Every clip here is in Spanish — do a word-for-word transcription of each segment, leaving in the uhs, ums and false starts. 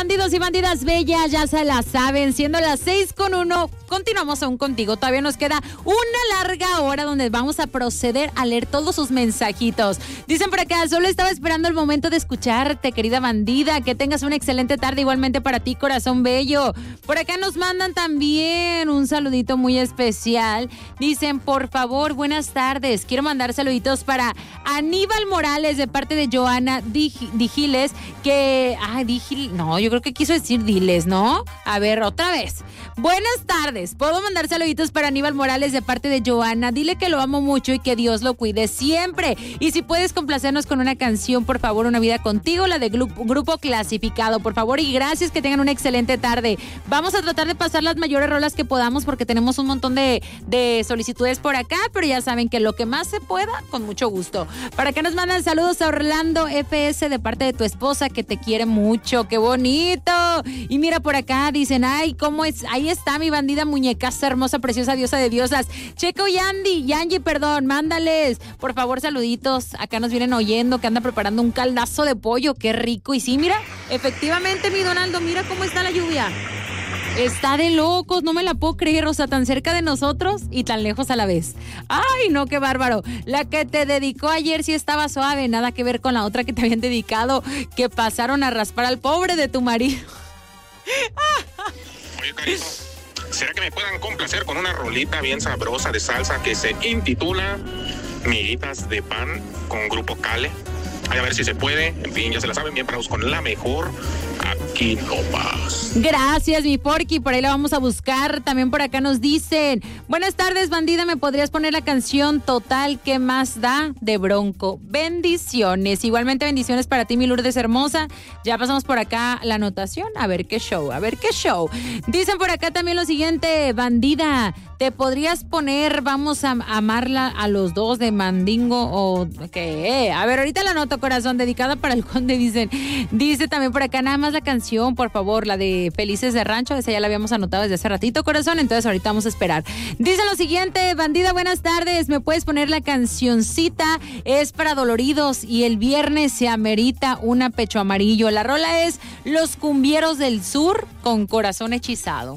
bandidos y bandidas bellas, ya se la saben, siendo las seis con uno, continuamos aún contigo. Todavía nos queda una larga hora donde vamos a proceder a leer todos sus mensajitos. Dicen por acá, solo estaba esperando el momento de escucharte, querida bandida. Que tengas una excelente tarde, igualmente para ti, corazón bello. Por acá nos mandan también un saludito muy especial. Dicen, por favor, buenas tardes. Quiero mandar saluditos para Aníbal Morales de parte de Joana Digiles, que... Ay, Digil... No, yo creo que quiso decir Diles, ¿no? A ver, otra vez. Buenas tardes. ¿Puedo mandar saluditos para Aníbal Morales de parte de Joana? Dile que lo amo mucho y que Dios lo cuide siempre. Y si puedes complacernos con una canción, por favor, Una vida contigo, la de Grupo, grupo Clasificado, por favor. Y gracias, que tengan una excelente tarde. Vamos a tratar de pasar las mayores rolas que podamos porque tenemos un montón de, de solicitudes por acá, pero ya saben que lo que más se pueda, con mucho gusto. Para que nos mandan saludos a Orlando F S de parte de tu esposa, que te quiere mucho. ¡Qué bonito! Y mira por acá, dicen, ay, cómo es, ahí está mi bandida muñecaza hermosa, preciosa, diosa de diosas. Checo y Andy, Yanji, perdón, mándales, por favor, saluditos. Acá nos vienen oyendo que anda preparando un caldazo de pollo, qué rico. Y sí, mira, efectivamente, mi Donaldo, mira cómo está la lluvia. Está de locos, no me la puedo creer, o sea, tan cerca de nosotros y tan lejos a la vez. Ay, no, qué bárbaro. La que te dedicó ayer sí estaba suave, nada que ver con la otra que te habían dedicado, que pasaron a raspar al pobre de tu marido. Oye, Carito, ¿será que me puedan complacer con una rolita bien sabrosa de salsa que se intitula Miguitas de Pan con Grupo Cale? Ay, a ver si se puede. En fin, ya se la saben, bien parados con la mejor. Aquí nomás. Gracias, mi Porky. Por ahí la vamos a buscar. También por acá nos dicen, buenas tardes, bandida. ¿Me podrías poner la canción Total que más da de Bronco? Bendiciones. Igualmente bendiciones para ti, mi Lourdes hermosa. Ya pasamos por acá la anotación. A ver qué show, a ver qué show. Dicen por acá también lo siguiente, bandida. ¿Te podrías poner Vamos a amarla a los dos de Mandingo o qué? A ver, ahorita la anoto, corazón, dedicada para el conde, dicen. Dice también por acá, nada más la canción, por favor, la de Felices de Rancho, esa ya la habíamos anotado desde hace ratito, corazón, entonces ahorita vamos a esperar. Dice lo siguiente, bandida, buenas tardes, ¿me puedes poner la cancioncita? Es para doloridos y el viernes se amerita una pecho amarillo. La rola es Los Cumbieros del Sur con Corazón Hechizado.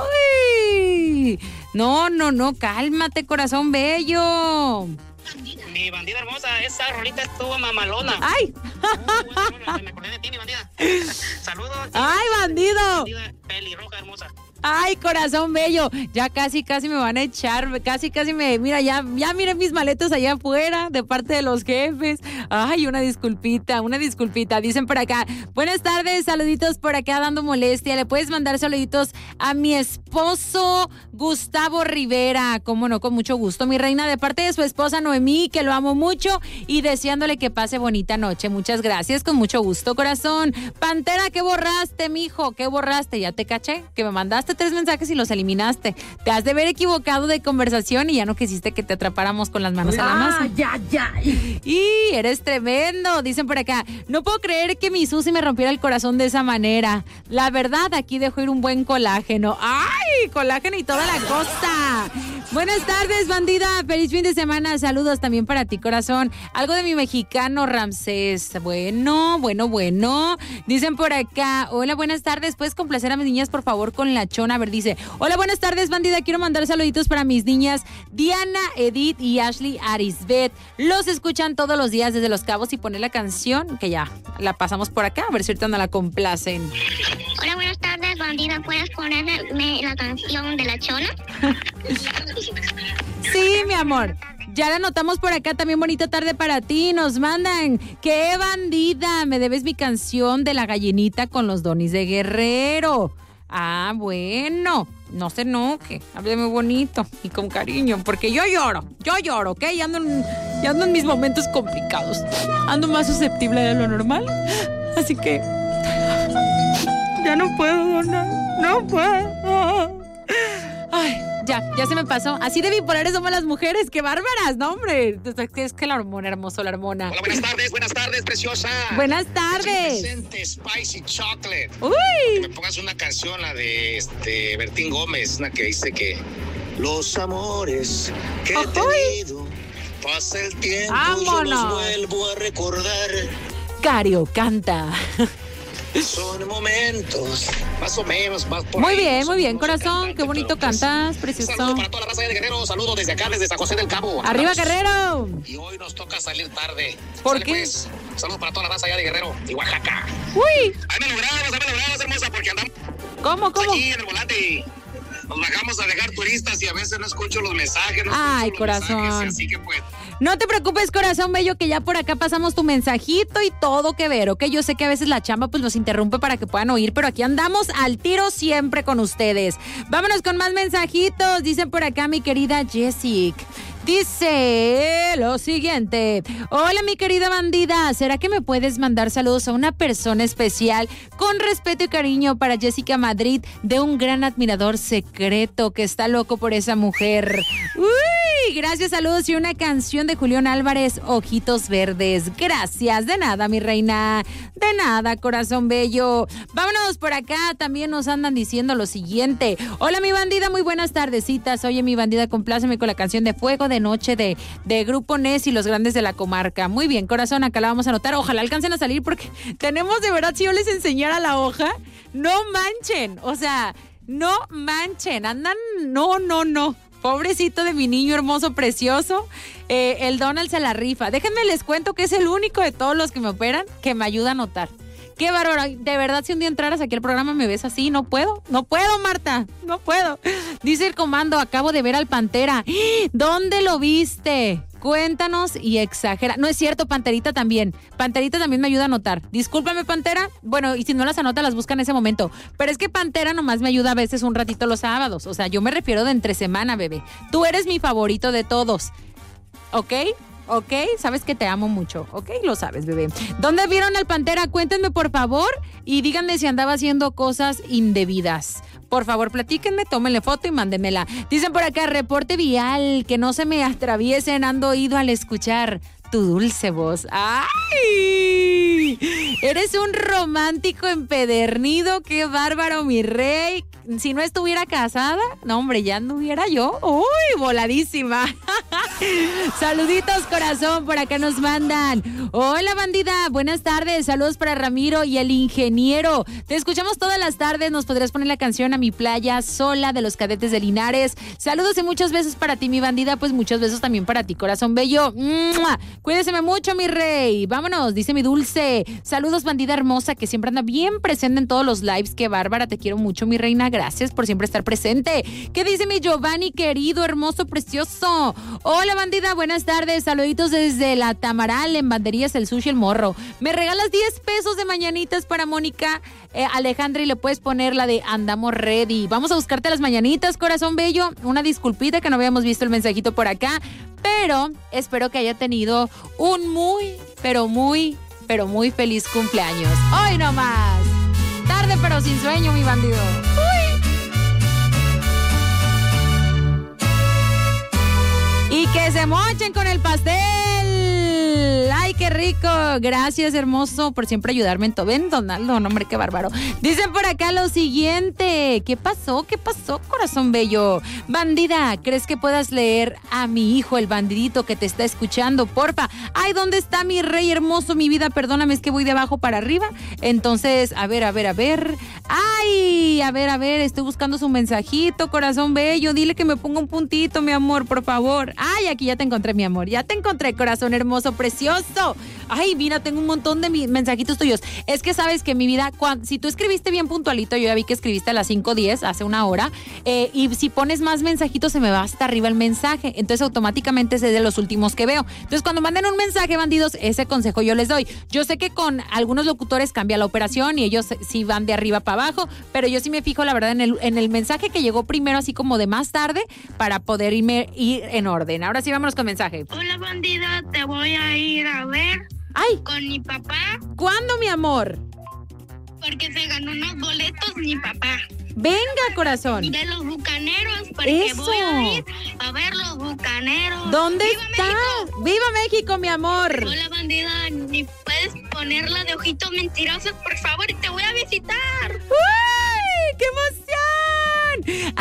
¡Ay! No, no, no, cálmate, corazón bello. Mi bandida hermosa, esa rolita estuvo mamalona. ¡Ay! Me acordé de ti, mi bandida. Saludos. ¡Ay, bandido! Bandida pelirroja hermosa. Ay, corazón bello, ya casi, casi me van a echar, casi, casi me, mira, ya, ya miren mis maletas allá afuera de parte de los jefes. Ay, una disculpita, una disculpita. Dicen por acá, buenas tardes, saluditos por acá dando molestia. ¿Le puedes mandar saluditos a mi esposo Gustavo Rivera? Cómo no, con mucho gusto, mi reina, de parte de su esposa Noemí, que lo amo mucho y deseándole que pase bonita noche. Muchas gracias, con mucho gusto, corazón. Pantera, ¿qué borraste, mijo? ¿Qué borraste? Ya te caché, que me mandaste tres mensajes y los eliminaste. Te has de haber equivocado de conversación y ya no quisiste que te atrapáramos con las manos ah, a la masa. Ya, ya. Y eres tremendo. Dicen por acá, no puedo creer que mi Susi me rompiera el corazón de esa manera. La verdad, aquí dejo ir un buen colágeno. ¡Ay! Colágeno y toda la costa. Buenas tardes, bandida. Feliz fin de semana. Saludos también para ti, corazón. Algo de mi mexicano Ramsés. Bueno, bueno, bueno. Dicen por acá, hola, buenas tardes. ¿Puedes complacer a mis niñas, por favor, con la chona? A ver, dice, hola, buenas tardes, bandida. Quiero mandar saluditos para mis niñas Diana, Edith y Ashley Arisbet. Los escuchan todos los días desde Los Cabos y poner la canción, que ya la pasamos por acá, a ver si ahorita no la complacen. Hola, buenas tardes, bandida. ¿Puedes ponerme la canción de la chona? Sí, mi amor. Ya la anotamos por acá, también bonita tarde para ti. Nos mandan, qué bandida, me debes mi canción de la gallinita con los donis de Guerrero. Ah, bueno, no se enoje, hable muy bonito y con cariño, porque yo lloro, yo lloro, ¿ok? Y ando en, y ando en mis momentos complicados, ando más susceptible de lo normal, así que ya no puedo, no, no puedo. Ay, ya, ya se me pasó. Así de bipolares somos las mujeres, qué bárbaras, no, hombre. Es que la hormona, hermoso, la hormona. Hola, buenas tardes, buenas tardes, preciosa. Buenas tardes. Presente Spicy Chocolate. Uy. Que me pongas una canción, la de este Bertín Gómez, una que dice que los amores que he tenido, pasa el tiempo, ¡vámonos! Yo los vuelvo a recordar. Cario canta. Son momentos, más o menos, más por Muy ahí, bien, no muy bien, somos corazón. cantante, Qué bonito pero, pues, cantas, un precioso. saludo para toda la raza de Guerrero, saludos desde acá, desde San José del Cabo. ¡Arriba, Andamos. Guerrero! Y hoy nos toca salir tarde. ¿Por Sale, qué? Pues, saludos para toda la raza allá de Guerrero y Oaxaca. ¡Uy! Ahí me logramos, ahí me logramos, hermosa, porque andamos ¿Cómo, cómo? aquí en el volante y nos bajamos a dejar turistas y a veces no escucho los mensajes. No Ay, escucho los corazón. mensajes, así que pues... No te preocupes, corazón bello, que ya por acá pasamos tu mensajito y todo que ver, ¿ok? Yo sé que a veces la chamba pues los interrumpe para que puedan oír, pero aquí andamos al tiro siempre con ustedes. Vámonos con más mensajitos, dicen por acá mi querida Jessica. Dice lo siguiente. Hola, mi querida bandida. ¿Será que me puedes mandar saludos a una persona especial con respeto y cariño para Jessica Madrid, de un gran admirador secreto que está loco por esa mujer? Uy, gracias, saludos y una canción de Julián Álvarez, Ojitos Verdes. Gracias, de nada, mi reina. De nada, corazón bello. Vámonos por acá. También nos andan diciendo lo siguiente. Hola, mi bandida, muy buenas tardecitas. Oye, mi bandida, compláceme con la canción de Fuego de Noche de, de Grupo Nes y los grandes de la comarca. Muy bien, corazón, acá la vamos a anotar. Ojalá alcancen a salir porque tenemos, de verdad, si yo les enseñara la hoja, no manchen. O sea, no manchen. Andan, no, no, no. Pobrecito de mi niño hermoso, precioso. Eh, el Donald se la rifa. Déjenme les cuento que es el único de todos los que me operan que me ayuda a anotar. Qué bárbaro. De verdad, si un día entraras aquí al programa me ves así, no puedo. No puedo, Marta. No puedo. Dice el comando, acabo de ver al Pantera. ¿Dónde lo viste? Cuéntanos y exagera. No es cierto, Panterita también. Panterita también me ayuda a anotar. Discúlpame, Pantera. Bueno, y si no las anota, las busca en ese momento. Pero es que Pantera nomás me ayuda a veces un ratito los sábados. O sea, yo me refiero de entre semana, bebé. Tú eres mi favorito de todos. ¿Ok? ¿Ok? Sabes que te amo mucho, ¿ok? Lo sabes, bebé. ¿Dónde vieron al Pantera? Cuéntenme, por favor, y díganme si andaba haciendo cosas indebidas. Por favor, platíquenme, tómenle foto y mándenmela. Dicen por acá, reporte vial, que no se me atraviesen, ando oído al escuchar tu dulce voz. ¡Ay! Eres un romántico empedernido, qué bárbaro, mi rey. Si no estuviera casada, no, hombre, ya anduviera yo. ¡Uy, voladísima! Saluditos, corazón, por acá nos mandan. Hola, bandida, buenas tardes. Saludos para Ramiro y el ingeniero. Te escuchamos todas las tardes. ¿Nos podrías poner la canción A mi playa sola de los Cadetes de Linares? Saludos y muchos besos para ti, mi bandida. Pues muchos besos también para ti, corazón bello. ¡Mua! Cuídeseme mucho, mi rey. Vámonos, dice mi dulce. Saludos, bandida hermosa, que siempre anda bien presente en todos los lives. Qué bárbara, te quiero mucho, mi reina. Gracias por siempre estar presente. ¿Qué dice mi Giovanni, querido, hermoso, precioso? Hola, bandida, buenas tardes. Saluditos desde la Tamaral, en Banderías, el Sushi, el Morro. ¿Me regalas diez pesos de mañanitas para Mónica eh, Alejandra y le puedes poner la de Andamos Ready? Vamos a buscarte las mañanitas, corazón bello. Una disculpita que no habíamos visto el mensajito por acá, pero espero que haya tenido un muy, pero muy, pero muy feliz cumpleaños. Hoy nomás. Tarde pero sin sueño, mi bandido. Uy. Y que se mochen con el pastel. ¡Ay, qué rico! Gracias, hermoso, por siempre ayudarme en todo. Ven, Donaldo, no, hombre, qué bárbaro. Dicen por acá lo siguiente. ¿Qué pasó? ¿Qué pasó, corazón bello? Bandida, ¿crees que puedas leer a mi hijo, el bandidito que te está escuchando? Porfa. Ay, ¿dónde está mi rey hermoso, mi vida? Perdóname, es que voy de abajo para arriba. Entonces, a ver, a ver, a ver. Ay, a ver, a ver, estoy buscando su mensajito, corazón bello. Dile que me ponga un puntito, mi amor, por favor. Ay, aquí ya te encontré, mi amor. Ya te encontré, corazón hermoso, precioso. Ay, mira, tengo un montón de mensajitos tuyos. Es que sabes que mi vida, cuando, si tú escribiste bien puntualito, yo ya vi que escribiste a las cinco diez, hace una hora, eh, y si pones más mensajitos se me va hasta arriba el mensaje. Entonces automáticamente es de los últimos que veo. Entonces cuando manden un mensaje, bandidos, ese consejo yo les doy. Yo sé que con algunos locutores cambia la operación y ellos sí van de arriba para abajo, pero yo sí me fijo, la verdad, en el, en el mensaje que llegó primero, así como de más tarde, para poder irme ir en orden. Ahora sí, vámonos con mensaje. Hola, bandida, te voy a ir a ver. ¡Ay! Con mi papá. ¿Cuándo, mi amor? Porque se ganó unos boletos mi papá. Venga, corazón. De los Bucaneros, porque Eso. voy a ir a ver los Bucaneros. ¿Dónde ¡Viva estás? México! ¡Viva México, mi amor! Hola, bandida, ¿me puedes ponerla de ojitos mentirosos, por favor? Y te voy a visitar. ¡Uy! ¡Qué emoción!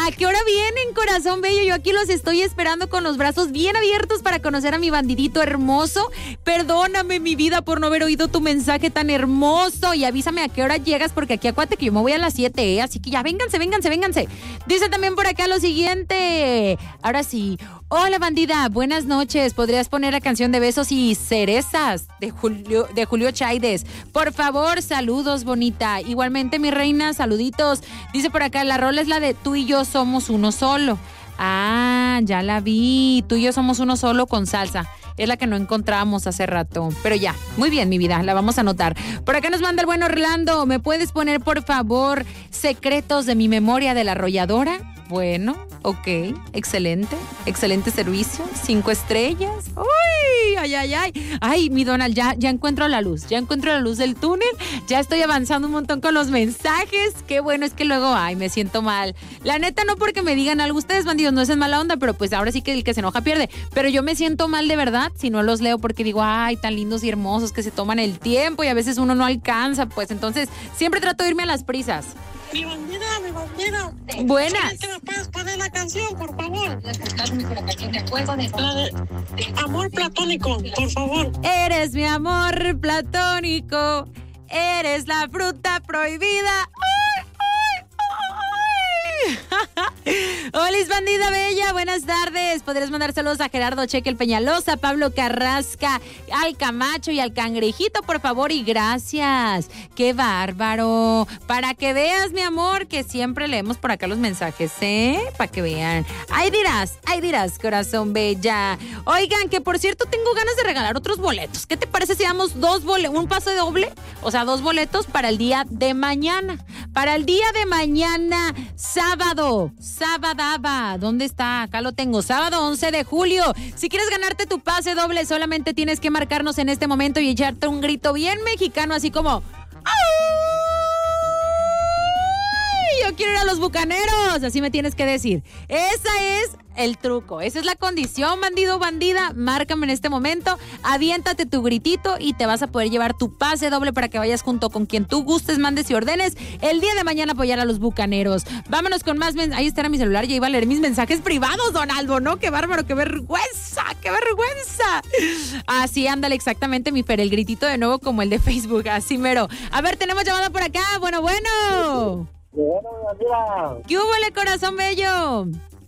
¿A qué hora vienen, corazón bello? Yo aquí los estoy esperando con los brazos bien abiertos para conocer a mi bandidito hermoso. Perdóname, mi vida, por no haber oído tu mensaje tan hermoso. Y avísame a qué hora llegas, porque aquí acuérdate que yo me voy a las siete, ¿eh? Así que ya, vénganse, vénganse, vénganse. Dice también por acá lo siguiente. Ahora sí. Hola, bandida, buenas noches. ¿Podrías poner la canción de Besos y Cerezas de Julio, de Julio Chaides? Por favor, saludos, bonita. Igualmente, mi reina, saluditos. Dice por acá, la rola es la de Tú y yo somos uno solo. Ah, ya la vi. Tú y yo somos uno solo con salsa. Es la que no encontramos hace rato. Pero ya, muy bien, mi vida, la vamos a anotar. Por acá nos manda el buen Orlando. ¿Me puedes poner, por favor, Secretos de mi memoria de la arrolladora? Bueno, ok, excelente, excelente servicio, cinco estrellas. ¡Uy! ¡Ay, ay, ay! Ay, mi Donald, ya, ya encuentro la luz, ya encuentro la luz del túnel, ya estoy avanzando un montón con los mensajes. Qué bueno, es que luego, ay, me siento mal. La neta, no porque me digan algo ustedes, bandidos, no es en mala onda, pero pues ahora sí que el que se enoja pierde. Pero yo me siento mal de verdad si no los leo, porque digo, ay, tan lindos y hermosos que se toman el tiempo y a veces uno no alcanza, pues entonces siempre trato de irme a las prisas. Mi bandida, mi bandida. Buenas. ¿Sí que me puedes poner la canción, por favor? La de Amor Platónico, por favor. Eres mi amor platónico, eres la fruta prohibida. ¡Ay, ay, ay! Olis, bandida bella, buenas tardes. Podrías mandar saludos a Gerardo Cheque el Peñalosa, Pablo Carrasca, al Camacho y al Cangrejito, por favor, y gracias. ¡Qué bárbaro! Para que veas, mi amor, que siempre leemos por acá los mensajes, ¿eh? Para que vean. Ahí dirás, ahí dirás, corazón bella. Oigan, que por cierto tengo ganas de regalar otros boletos. ¿Qué te parece si damos dos boletos, un pase doble? O sea, dos boletos para el día de mañana. Para el día de mañana, sábado. Sabadaba, ¿dónde está? Acá lo tengo, sábado once de julio. Si quieres ganarte tu pase doble, solamente tienes que marcarnos en este momento y echarte un grito bien mexicano, así como ¡ay! Yo quiero ir a los Bucaneros, así me tienes que decir. Esa es el truco, esa es la condición, bandido, bandida. Márcame en este momento, aviéntate tu gritito y te vas a poder llevar tu pase doble para que vayas junto con quien tú gustes, mandes y ordenes el día de mañana apoyar a los Bucaneros. Vámonos con más mensajes. Ahí está mi celular, ya iba a leer mis mensajes privados, Donaldo, ¿no? ¡Qué bárbaro, qué vergüenza, qué vergüenza! Así, ándale, exactamente, mi Fer, el gritito de nuevo como el de Facebook, así mero. A ver, tenemos llamada por acá, bueno, bueno. Bueno, bandida. ¿Qué hubo, le corazón bello?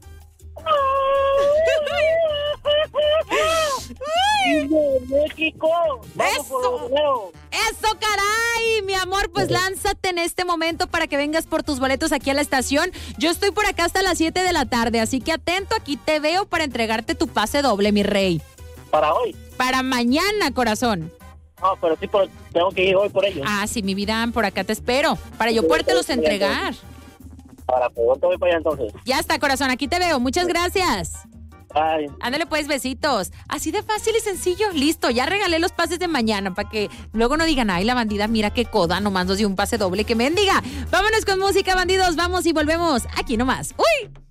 México. Vamos ¡Eso! por los boleros. ¡Eso, caray! Mi amor, pues lánzate en este momento para que vengas por tus boletos aquí a la estación. Yo estoy por acá hasta las siete de la tarde, así que atento, aquí te veo para entregarte tu pase doble, mi rey. ¿Para hoy? Para mañana, corazón. No, pero sí, por, tengo que ir hoy por ellos. Ah, sí, mi vida, por acá te espero, para yo podértelos entregar. Para poder voy para allá entonces. Ya está, corazón, aquí te veo. Muchas gracias. Ay. Ándale pues, besitos. Así de fácil y sencillo. Listo, ya regalé los pases de mañana para que luego no digan, ay, la bandida, mira qué coda, nomás nos dio un pase doble, que mendiga. Vámonos con música, bandidos, vamos y volvemos aquí nomás. ¡Uy!